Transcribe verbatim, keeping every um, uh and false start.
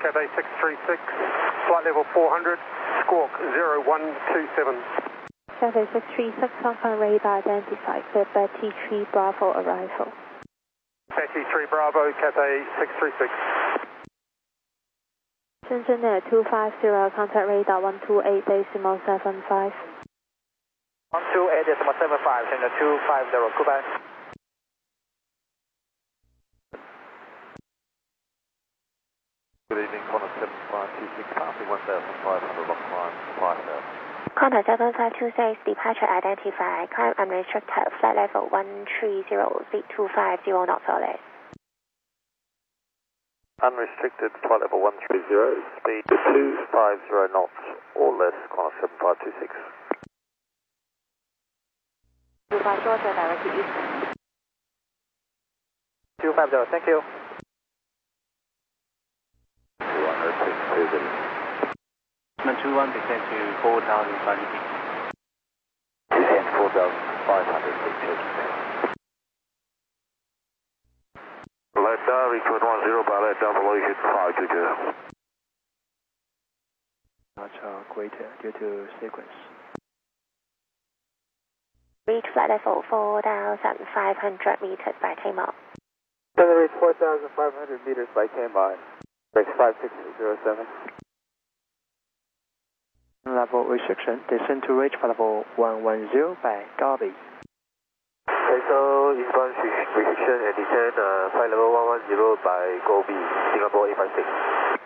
Cathay six three six, flight level four hundred, squawk zero one two seven. Cathay six three six, Hong Kong radar identified the Betty three Bravo arrival. Betty three Bravo, Cathay six three six. Shenzhen Air two five zero, contact radar one two eight decimal seven five. one two eight decimal seven five, Shenzhen two five zero, goodbye. Good evening, Qantas seven five two six, passing one thousand five hundred, lock climb five thousand. Qantas seven five two six, departure identified, climb unrestricted, flight level one three zero, speed two five zero knots solid. Unrestricted, flight level one three zero, speed two five zero knots or less, Qantas seven five two six. two five Georgia, direct to east. two five zero, thank you. two one descend to four thousand five hundred feet. Descend four thousand five hundred feet. Letter, reach one one zero, pilot, down below, you should five two two. Much uh, greater due to sequence. Reach flight level four thousand five hundred meters by K M O. Reach four thousand five hundred meters by K M O. Reach five six zero seven. Level restriction, descend to reach flight level one one zero by Gabi. Okay, so inbound restriction and descend uh, flight level one one zero by Gobi, Singapore eight five six.